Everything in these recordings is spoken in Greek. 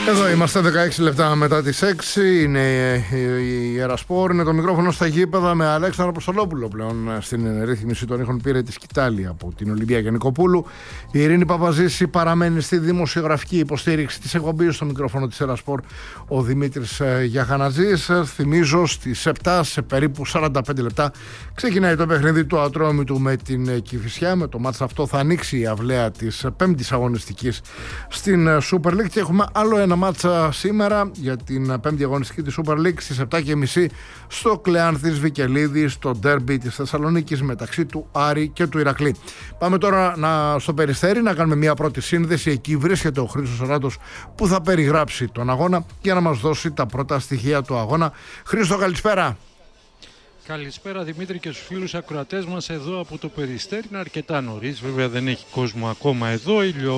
Εδώ είμαστε 16 λεπτά μετά τις 6. Είναι η Ιερασπόρ. Είναι το μικρόφωνο στα γήπεδα με Αλέξανδρο Αποστολόπουλο πλέον στην ρύθμιση των ήχων. Πήρε τη σκητάλη από την Ολυμπία Νικοπούλου. Η Ειρήνη Παπαζήση παραμένει στη δημοσιογραφική υποστήριξη της εκπομπής στο μικρόφωνο της Ιερασπόρ. Ο Δημήτρης Γιαχανατζής. Θυμίζω στις 7 σε περίπου 45 λεπτά ξεκινάει το παιχνίδι του Ατρόμητου με την Κηφισιά. Με το μάτς αυτό θα ανοίξει η αυλαία της 5ης αγωνιστικής στην Super League και έχουμε άλλο ένα μάτσα σήμερα για την 5η αγωνιστική της Super League στις 7.30 στο Κλεάνθης Βικελίδη, στο ντέρμπι της Θεσσαλονίκης μεταξύ του Άρη και του Ηρακλή. Πάμε τώρα στο Περιστέρι να κάνουμε μια πρώτη σύνδεση. Εκεί βρίσκεται ο Χρήστος Ράντος που θα περιγράψει τον αγώνα για να μας δώσει τα πρώτα στοιχεία του αγώνα. Χρήστο, καλησπέρα. Καλησπέρα Δημήτρη και στους φίλους ακροατές μας εδώ από το Περιστέρι. Είναι αρκετά νωρίς, βέβαια δεν έχει κόσμο ακόμα εδώ,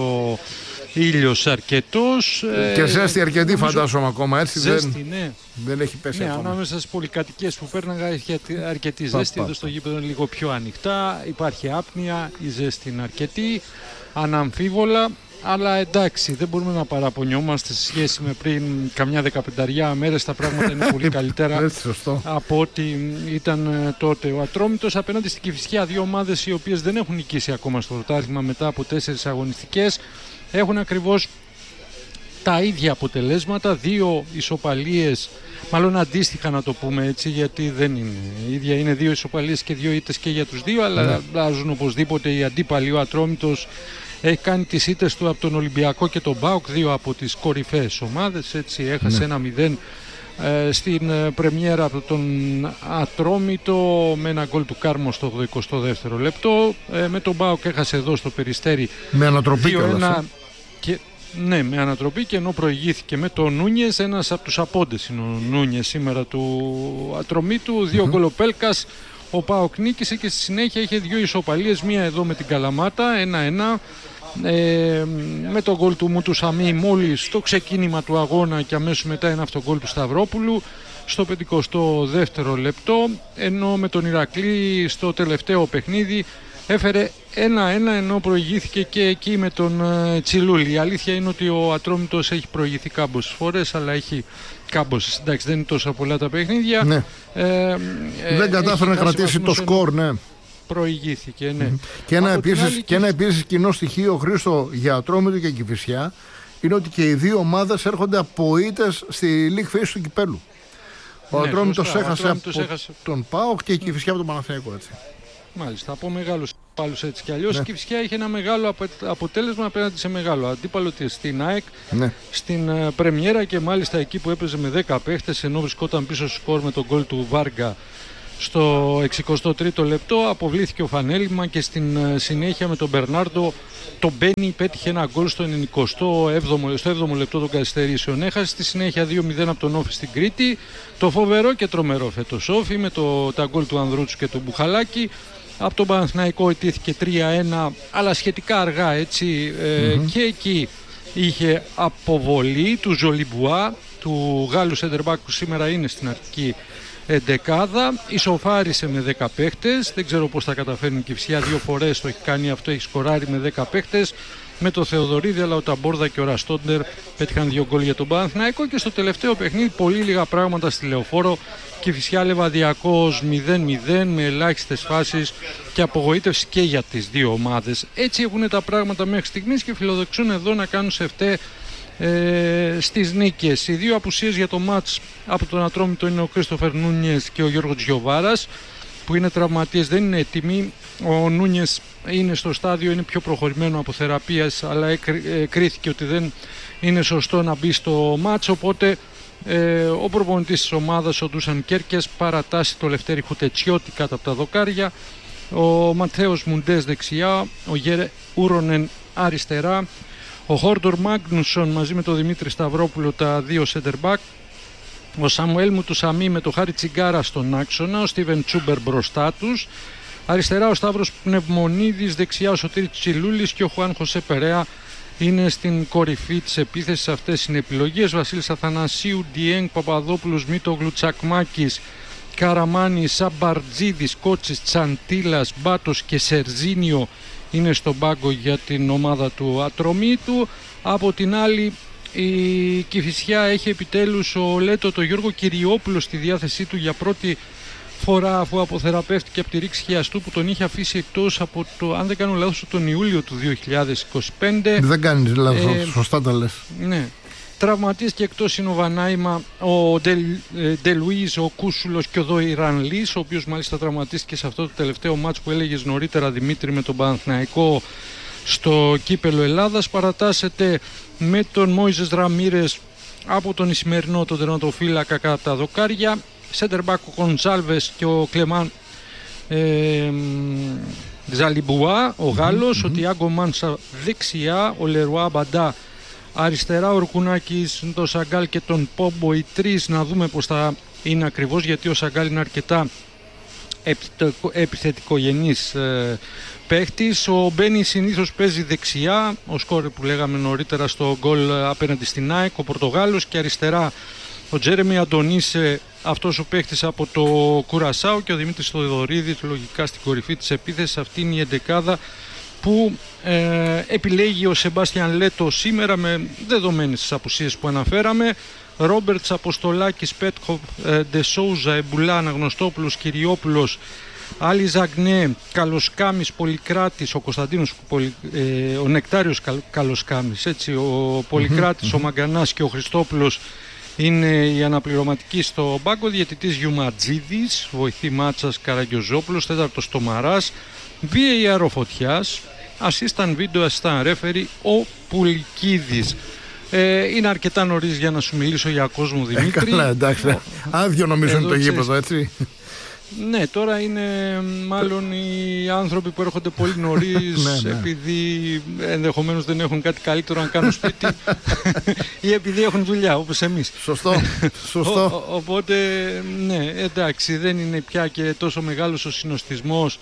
ήλιος αρκετός. Και ζέστη αρκετή φαντάζομαι ακόμα, έτσι. Ζέστη, ναι. Δεν έχει πέσει ακόμα. Ανάμεσα στις πολυκατοικίες που πέρναγα έχει αρκετή ζέστη. Εδώ στο γήπεδο είναι λίγο πιο ανοιχτά, υπάρχει άπνοια, η ζέστη είναι αρκετή, αναμφίβολα. Αλλά εντάξει, δεν μπορούμε να παραπονιόμαστε σε σχέση με πριν καμιά 15 μέρες. Τα πράγματα είναι πολύ καλύτερα από ό,τι ήταν τότε. Ο Ατρόμητος απέναντι στην Κηφισιά, δύο ομάδες οι οποίες δεν έχουν νικήσει ακόμα στο πρωτάθλημα μετά από 4 αγωνιστικές. Έχουν ακριβώς τα ίδια αποτελέσματα, 2 ισοπαλίες, μάλλον αντίστοιχα να το πούμε έτσι, γιατί δεν είναι ίδια, είναι 2 ισοπαλίες και 2 ήττες και για τους δύο, αλλά αλλάζουν οπωσδήποτε οι αντίπαλοι. Ο Ατρόμητος έχει κάνει τις ήττες του από τον Ολυμπιακό και τον ΠΑΟΚ, 2 από τις κορυφαίες ομάδες, έτσι έχασε 1-0 στην πρεμιέρα από τον Ατρόμητο με ένα γκολ του Κάρμο στο 82ο λεπτό. Με τον ΠΑΟΚ έχασε εδώ στο Περιστέρι με ανατροπή και ναι, με ανατροπή, και ενώ προηγήθηκε με τον Νούνιες, ένας από τους απόντες είναι ο Νούνιες σήμερα του Ατρομήτου, 2 γκολ ο Πέλκας. Ο ΠΑΟΚ νίκησε και στη συνέχεια είχε 2 ισοπαλίες, μία εδώ με την Καλαμάτα, 1-1, με τον γκολ του Μούτου Σαμί μόλις στο ξεκίνημα του αγώνα και αμέσως μετά είναι αυτό το γκολ του Σταυρόπουλου στο 52ο λεπτό, ενώ με τον Ηρακλή στο τελευταίο παιχνίδι έφερε 1-1 ενώ προηγήθηκε και εκεί με τον Τσιλούλη. Η αλήθεια είναι ότι ο Ατρόμητος έχει προηγηθεί κάμποσες φορές, αλλά έχει κάμποσες, εντάξει, δεν είναι τόσο πολλά τα παιχνίδια. Ναι. Δεν κατάφερε να κρατήσει το σκορ, ναι. Προηγήθηκε, ναι. Και ένα επίσης κοινό στοιχείο, Χρήστο, για Ατρόμητο και Κηφισιά είναι ότι και οι δύο ομάδες έρχονται από ήττες στη League Phase του κυπέλου. Ο Ατρόμητος έχασε από τον ΠΑΟΚ και η Κηφισιά από τον Παναθηναϊκό, έτσι. Μάλιστα, από μεγάλους αντίπαλους έτσι κι αλλιώς. Η Κηφισιά είχε ένα μεγάλο αποτέλεσμα απέναντι σε μεγάλο αντίπαλο στην ΑΕΚ, στην πρεμιέρα, και μάλιστα εκεί που έπαιζε με 10 παίχτες ενώ βρισκόταν πίσω στο σκορ με τον γκολ του Βάργα στο 63ο λεπτό. Αποβλήθηκε ο Φανέλημα και στην συνέχεια με τον Μπερνάρντο το Μπένι πέτυχε ένα γκολ στο 7ο λεπτό των καθυστερήσεων. Έχασε στη συνέχεια 2-0 από τον Όφη στην Κρήτη. Το φοβερό και τρομερό φέτος Όφη με τα γκολ του Ανδρούτσου και του Μπουχαλάκη. Από τον Παναθηναϊκό ετήθηκε 3-1, αλλά σχετικά αργά, έτσι, και εκεί είχε αποβολή του Ζολιμπουά, του Γάλλου σεντερμπάκ που σήμερα είναι στην αρχική εντεκάδα. Ισοφάρισε με 10 παίχτες, δεν ξέρω πώς θα καταφέρνει η Κηφισιά, 2 φορές το έχει κάνει αυτό, έχει σκοράρει με 10 παίχτες με το Θεοδωρίδη, αλλά ο Ταμπόρδα και ο Ραστόντερ πέτυχαν 2 γκολ για τον Παναθηναϊκό. Και στο τελευταίο παιχνίδι πολύ λίγα πράγματα στη Λεωφόρο. Κηφισιά Λεβαδιακός 0-0 με ελάχιστες φάσεις και απογοήτευση και για τις δύο ομάδες. Έτσι έχουν τα πράγματα μέχρι στιγμής και φιλοδοξούν εδώ να κάνουν σεφτέ στις νίκες. Οι δύο απουσίες για το μάτς από τον Ατρόμητο είναι ο Κρίστοφερ Νούνιες και ο Γιώργος Τζιοβάρας, που είναι τραυματίες, δεν είναι έτοιμοι. Ο Νούνιες είναι στο στάδιο, είναι πιο προχωρημένο από θεραπείας, αλλά κρίθηκε ότι δεν είναι σωστό να μπει στο μάτς, οπότε ο προπονητής της ομάδας, ο Ντούσαν Κέρκες, παρατάσσει το Λευτέρη Χουτετσιώτη κάτω από τα δοκάρια, ο Ματθαίος Μουντές δεξιά, ο Γέρε Ούρονεν αριστερά, ο Χόρντορ Μάγνουσον μαζί με τον Δημήτρη Σταυρόπουλο τα 2 center back, ο Σαμουέλ Μουτουσαμί με τον Χάρη Τσιγκάρα στον άξονα, ο Στίβεν Τσούμπερ μπροστά τους, αριστερά ο Σταύρος Πνευμονίδης, δεξιά ο Σωτήρης Τσιλούλης και ο Χουάν Χωσέ Περέα είναι στην κορυφή της επίθεσης. Αυτές είναι επιλογές. Βασίλης Αθανασίου, Ντιέγκ, Παπαδόπουλος, Μήτογλου, Τσακμάκης, Καραμάνης, Σαμπαρτζίδης, Κότσης, Τσαντίλας, Μπάτος και Σερζίνιο είναι στον πάγκο για την ομάδα του Ατρομήτου. Από την άλλη η Κηφισιά έχει επιτέλους ο Λέτο το Γιώργο Κυριόπουλο στη διάθεσή του για πρώτη φορά, αφού αποθεραπεύτηκε από τη ρήξη χιαστού που τον είχε αφήσει εκτός από το, αν δεν κάνω λάθος, τον Ιούλιο του 2025. Δεν κάνεις λάθος, σωστά τα λες. Ναι. Τραυματίστηκε εκτός είναι ο Βανάιμα, ο Ντελουίζ, ο Κούσουλος και ο Δοϊρανλής, ο οποίος μάλιστα τραυματίστηκε σε αυτό το τελευταίο μάτς που έλεγες νωρίτερα, Δημήτρη, με τον Παναθηναϊκό στο Κύπελλο Ελλάδας. Παρατάσσεται με τον Μόιζες Ραμίρες από τον Ισημερινό, τον τερματοφύλακα, κατά τα δοκάρια. Σέντερ μπακ ο Κονσάλβες και ο Κλεμάν Ζαλιμπουά, ο Γάλλος, ο Τιάγκο Μάνσα δεξιά, ο Λερουά Μπαντά αριστερά, ο Ρουκουνάκης, τον Σαγκάλ και τον Πόμπο, οι τρεις. Να δούμε πως θα είναι ακριβώς, γιατί ο Σαγκάλ είναι αρκετά επιθετικογενής παίχτης. Ο Μπένι συνήθως παίζει δεξιά, ο σκόρερ που λέγαμε νωρίτερα στο γκολ απέναντι στην ΑΕΚ, ο Πορτογάλος, και αριστερά ο Τζέρεμι Αντωνίσε, αυτός ο παίχτης από το Κουρασάο, και ο Δημήτρης Θοδωρίδης λογικά στην κορυφή της επίθεσης. Αυτή είναι η εντεκάδα που επιλέγει ο Σεμπάστιαν Λέτο σήμερα, με δεδομένες τις απουσίες που αναφέραμε. Ρόμπερτς, Αποστολάκης, Πέτκοφ, Ντεσόουζα, Εμπουλά, Αναγνωστόπουλος, Κυριόπουλος, Άλλη Ζαγνέ, Καλοσκάμης, Πολυκράτης, ο Κωνσταντίνος, ο Νεκτάριος Καλοσκάμης, έτσι, ο Πολυκράτης, ο Μαγκανάς και ο Χριστόπουλος είναι οι αναπληρωματικοί στο μπάγκο. Διαιτητής Γιουματζίδης, βοηθή Μάτσας Καραγκιοζόπουλος, τέταρτος Τομαράς, VAR ο Φωτιάς, assistant video, assistant referee ο Πουλικίδης. Είναι αρκετά νωρίς για να σου μιλήσω για κόσμο, Δημήτρη. Καλά, εντάξει. Άδειο νομίζω είναι το γήπεδο, έτσι. Ναι, τώρα είναι μάλλον οι άνθρωποι που έρχονται πολύ νωρίς, επειδή ενδεχομένως δεν έχουν κάτι καλύτερο να κάνουν σπίτι ή επειδή έχουν δουλειά, όπως εμείς. Σωστό. Οπότε, ναι, εντάξει, δεν είναι πια και τόσο μεγάλος ο συνοστισμός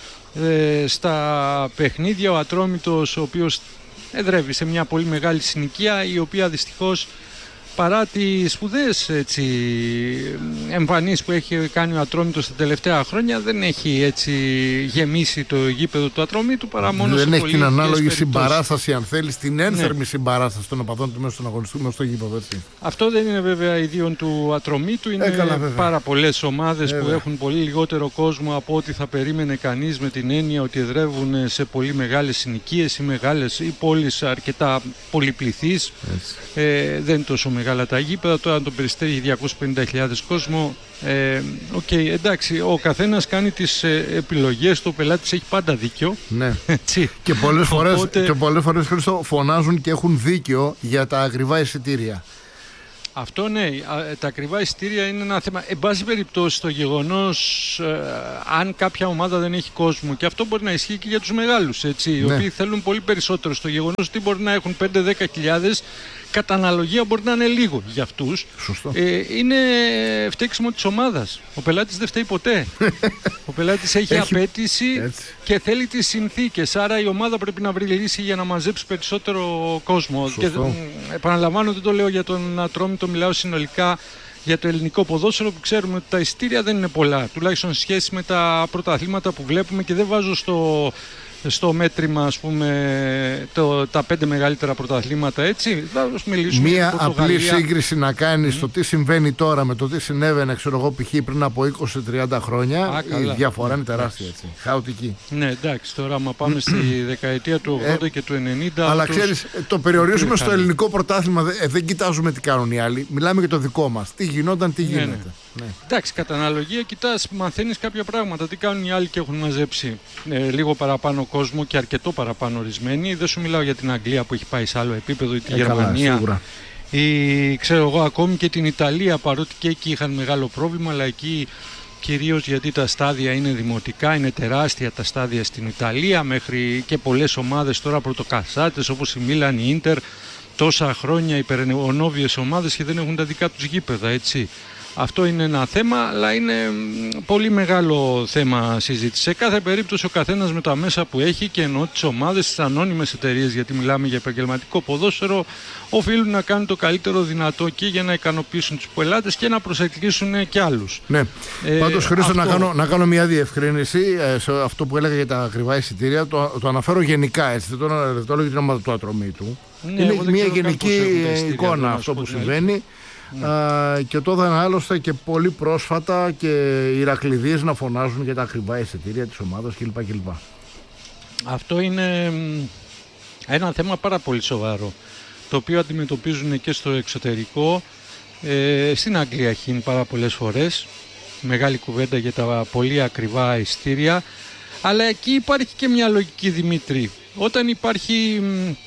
στα παιχνίδια. Ο Ατρόμητος, ο οποίος εδρεύει σε μια πολύ μεγάλη συνοικία, η οποία δυστυχώς, παρά τις σπουδαίες εμφανίσεις που έχει κάνει ο Ατρόμητος τα τελευταία χρόνια, δεν έχει έτσι γεμίσει το γήπεδο του Ατρόμητου, παρά μόνο δεν έχει την ανάλογη συμπαράσταση, αν θέλεις, την ένθερμη συμπαράσταση των οπαδών του μέσα στον αγωνιστή, μέσα στο γήπεδο, έτσι. Αυτό δεν είναι βέβαια ιδίων του Ατρομήτου, είναι πάρα πολλές ομάδες που έχουν πολύ λιγότερο κόσμο από ό,τι θα περίμενε κανείς, με την έννοια ότι εδρεύουν σε πολύ μεγάλες συνοικίες ή πόλεις αρκετά πολυπληθείς. Δεν είναι τόσο μεγάλα τα γήπεδα. Τώρα το Περιστέρι 250.000 κόσμο. Εντάξει, ο καθένας κάνει τις επιλογές του, ο πελάτης έχει πάντα δίκιο. Ναι. Και πολλές φορές, Χρήστο, φωνάζουν και έχουν δίκιο για τα ακριβά εισιτήρια. Αυτό ναι, τα ακριβά εισιτήρια είναι ένα θέμα. Εν πάση περιπτώσει, το γεγονός αν κάποια ομάδα δεν έχει κόσμο, και αυτό μπορεί να ισχύει και για τους μεγάλους, έτσι, οι οποίοι θέλουν πολύ περισσότερο, στο γεγονός ότι μπορεί να έχουν 5-10 κατά αναλογία μπορεί να είναι λίγο για αυτούς. Είναι φταίξιμο της ομάδας. Ο πελάτης δεν φταίει ποτέ. Ο πελάτης έχει απέτηση και θέλει τις συνθήκες. Άρα η ομάδα πρέπει να βρει λύση για να μαζέψει περισσότερο κόσμο. Και επαναλαμβάνω, δεν το λέω για τον Ατρόμητο, μιλάω συνολικά για το ελληνικό ποδόσφαιρο, που ξέρουμε ότι τα εισιτήρια δεν είναι πολλά, τουλάχιστον σε σχέση με τα πρωταθλήματα που βλέπουμε, και δεν βάζω στο μέτρημα, ας πούμε, τα 5 μεγαλύτερα πρωταθλήματα, έτσι. Θα μιλήσουμε μία απλή σύγκριση να κάνει στο τι συμβαίνει τώρα με το τι συνέβαινε, ξέρω εγώ, π.χ. πριν από 20-30 χρόνια. Η διαφορά είναι τεράστια, έτσι. Χαοτική. Ναι, εντάξει, τώρα άμα πάμε στη δεκαετία του 80 και του 90. Αλλά ξέρεις, το περιορίζουμε στο ελληνικό πρωτάθλημα, δεν κοιτάζουμε τι κάνουν οι άλλοι. Μιλάμε για το δικό μας. Τι γινόταν, τι γίνεται. Ναι. Εντάξει, κατά αναλογία κοιτάς, μαθαίνεις κάποια πράγματα. Τι κάνουν οι άλλοι και έχουν μαζέψει λίγο παραπάνω κόσμο και αρκετό παραπάνω ορισμένοι. Δεν σου μιλάω για την Αγγλία που έχει πάει σε άλλο επίπεδο, ή τη Γερμανία, ή ξέρω εγώ ακόμη και την Ιταλία, παρότι και εκεί είχαν μεγάλο πρόβλημα, αλλά εκεί κυρίως γιατί τα στάδια είναι δημοτικά, είναι τεράστια τα στάδια στην Ιταλία, μέχρι και πολλές ομάδες τώρα πρωτοκαθάτες όπως η Μίλαν, η Ίντερ, τόσα χρόνια υπερενοβίες ομάδες και δεν έχουν τα δικά τους γήπεδα, έτσι. Αυτό είναι ένα θέμα, αλλά είναι πολύ μεγάλο θέμα συζήτηση. Σε κάθε περίπτωση ο καθένας με τα μέσα που έχει, και εννοώ τις ομάδες, τις ανώνυμες εταιρείες, γιατί μιλάμε για επαγγελματικό ποδόσφαιρο, οφείλουν να κάνουν το καλύτερο δυνατό και για να ικανοποιήσουν τους πελάτες και να προσελκύσουν και άλλους. Ναι. Πάντως, Χρήστο, να κάνω μια διευκρίνηση σε αυτό που έλεγα για τα ακριβά εισιτήρια. Το αναφέρω γενικά, έτσι. Δεν το λέω για την ομάδα του Ατρομήτου. Ναι, είναι μια γενική εικόνα αυτό που συμβαίνει. Και το είδαν άλλωστε και πολύ πρόσφατα και οι Ηρακλειδείς να φωνάζουν για τα ακριβά εισιτήρια της ομάδας κλπ. Αυτό είναι ένα θέμα πάρα πολύ σοβαρό, το οποίο αντιμετωπίζουν και στο εξωτερικό. Στην Αγγλία έχει γίνει πάρα πολλές φορές μεγάλη κουβέντα για τα πολύ ακριβά εισιτήρια, αλλά εκεί υπάρχει και μια λογική, Δημήτρη. Όταν υπάρχει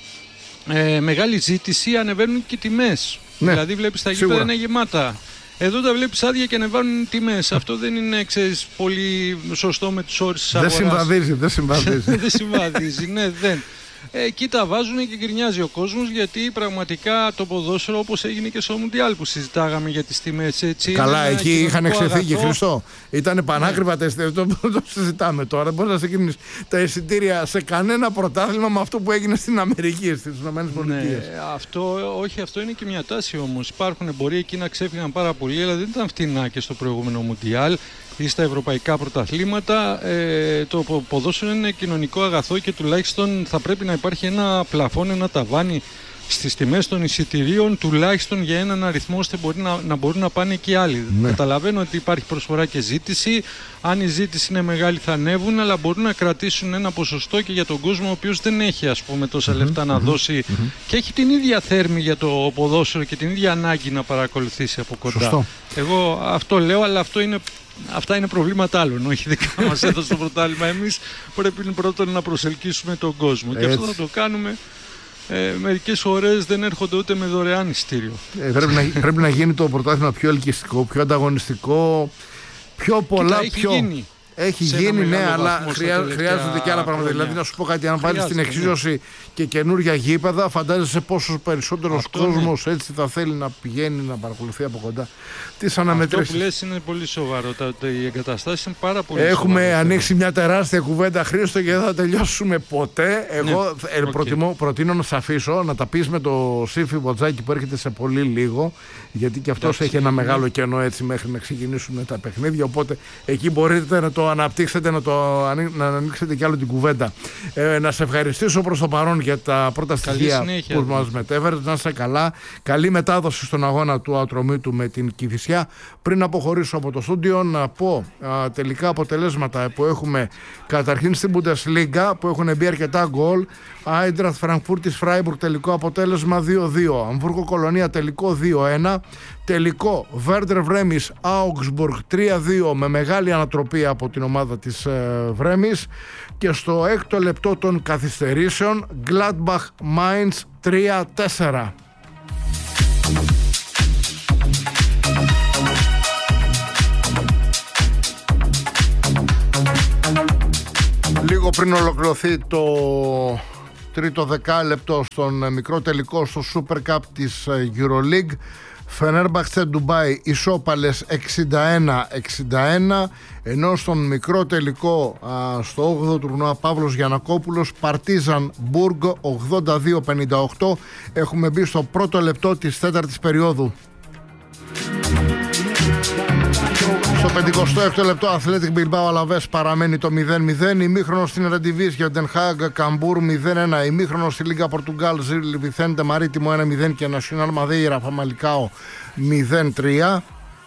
μεγάλη ζήτηση, ανεβαίνουν και τιμές. Ναι, δηλαδή βλέπεις τα γήπεδα είναι γεμάτα. Εδώ τα βλέπεις άδεια και ανεβαίνουν τιμές. Αυτό δεν είναι, ξέρεις, πολύ σωστό με τους όρους της αγοράς. Δεν συμβαδίζει. Δεν συμβαδίζει, ναι, δεν. Εκεί τα βάζουν και γκρινιάζει ο κόσμος, γιατί πραγματικά το ποδόσφαιρο, όπως έγινε και στο Μουντιάλ που συζητάγαμε για τις τιμές, έτσι. Καλά, εκεί είχαν ξεφύγει, Χριστό. Ήταν πανάκριβα τα εισιτήρια. Το συζητάμε τώρα. Μπορεί να συγκρίνεις τα εισιτήρια σε κανένα πρωτάθλημα με αυτό που έγινε στην Αμερική, στις ΗΠΑ. Ναι, αυτό είναι και μια τάση όμως. Υπάρχουν εμποροί εκεί να ξέφυγαν πάρα πολύ, αλλά δεν ήταν φτηνά και στο προηγούμενο Μουντιάλ ή στα ευρωπαϊκά πρωταθλήματα. Το ποδόσφαιρο είναι κοινωνικό αγαθό και τουλάχιστον θα πρέπει να υπάρχει ένα πλαφόν, ένα ταβάνι στις τιμές των εισιτηρίων, τουλάχιστον για έναν αριθμό, ώστε να μπορούν να πάνε και άλλοι. Ναι. Καταλαβαίνω ότι υπάρχει προσφορά και ζήτηση. Αν η ζήτηση είναι μεγάλη θα ανέβουν, αλλά μπορούν να κρατήσουν ένα ποσοστό και για τον κόσμο ο οποίος δεν έχει, ας πούμε, τόσα λεφτά να δώσει και έχει την ίδια θέρμη για το ποδόσφαιρο και την ίδια ανάγκη να παρακολουθήσει από κοντά. Σωστό. Εγώ αυτό λέω, αλλά αυτά είναι προβλήματα άλλων, όχι δικά μας εδώ στο πρωτάθλημα. Εμείς πρέπει πρώτον να προσελκύσουμε τον κόσμο. Και αυτό θα το κάνουμε. Μερικές φορές δεν έρχονται ούτε με δωρεάν εισιτήριο. Πρέπει να γίνει το πρωτάθλημα πιο ελκυστικό, πιο ανταγωνιστικό, πιο πολλά. Έχει γίνει, ναι, αλλά χρειάζονται και άλλα πράγματα. Δηλαδή, να σου πω κάτι, αν βάλεις την εξίσωση και καινούργια γήπεδα, φαντάζεσαι πόσο περισσότερος κόσμος έτσι θα θέλει να πηγαίνει να παρακολουθεί από κοντά τις αναμετρήσεις. Αυτό που λες είναι πολύ σοβαρό. Οι εγκαταστάσεις είναι πάρα πολύ Έχουμε ανοίξει μια τεράστια κουβέντα, Χρήστο, και δεν θα τελειώσουμε ποτέ. Εγώ προτείνω να σε αφήσω να τα πεις με το Σύφη Βοτζάκη που έρχεται σε πολύ λίγο, γιατί και αυτός έχει ένα μεγάλο κενό έτσι μέχρι να ξεκινήσουν τα παιχνίδια. Οπότε εκεί μπορείτε να το αναπτύξετε, να ανοίξετε κι άλλο την κουβέντα. Να σε ευχαριστήσω προς το παρόν για τα πρώτα στοιχεία που μας μετέφερες. Να είσαι καλά. Καλή μετάδοση στον αγώνα του Ατρομήτου με την Κηφισιά. Πριν αποχωρήσω από το στούντιο, να πω τελικά αποτελέσματα που έχουμε καταρχήν στην Bundesliga, που έχουν μπει αρκετά γκολ. Άιντραχτ Φραγκφούρτης Φράιμπουργκ τελικό αποτέλεσμα 2-2. Αμβούργο Κολονία τελικό 2-1. Τελικό Βέρντερ Βρέμις Augsburg 3-2 με μεγάλη ανατροπή από την ομάδα της Βρέμις. Και στο 6ο λεπτό των καθυστερήσεων Gladbach Mainz 3-4. Λίγο πριν ολοκληρωθεί το τρίτο δεκάλεπτο στον μικρό τελικό στο Super Cup της EuroLeague, Φενέρμπαχτσε Ντουμπάι ισόπαλες 61-61, ενώ στον μικρό τελικό στο 8ο τουρνουά Παύλος Γιαννακόπουλος Παρτίζαν Μπουργκ 82-58. Έχουμε μπει στο πρώτο λεπτό της τέταρτης περίοδου. Στο 56ο λεπτό Athletic Bilbao Alaves παραμένει το 0-0. Ημίχρονο στην Eredivisie Den Haag Καμπούρ 0-1. Ημίχρονο στη Λίγκα Πορτουγκάλ Ζιλ Βιθέντε Μαρίτιμο 1-0 και Nacional Madeira Φαμαλικάο 0-3.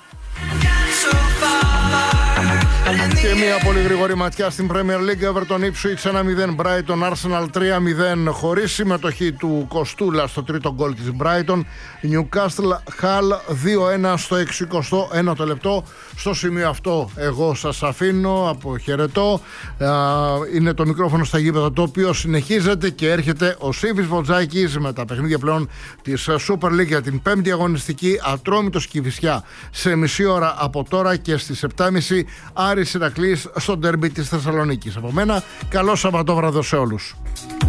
Και μια πολύ γρήγορη ματιά στην Premier League. Everton Ipswich 1-0, Brighton Arsenal 3-0 χωρίς συμμετοχή του Κοστούλα στο τρίτο γκολ της Brighton. Newcastle Hull 2-1 στο 61ο λεπτό. Στο σημείο αυτό εγώ σας αφήνω, αποχαιρετώ. Είναι το μικρόφωνο στα γήπεδα, το οποίο συνεχίζεται και έρχεται ο Σύφης Βοτζάκης με τα παιχνίδια πλέον της Super League για την 5η αγωνιστική. Ατρόμητος Κηφισιά σε μισή ώρα από τώρα και στις 7.30 Άρης Ηρακλής στο ντέρμπι της Θεσσαλονίκης. Από μένα, καλό Σαββατόβραδο σε όλους.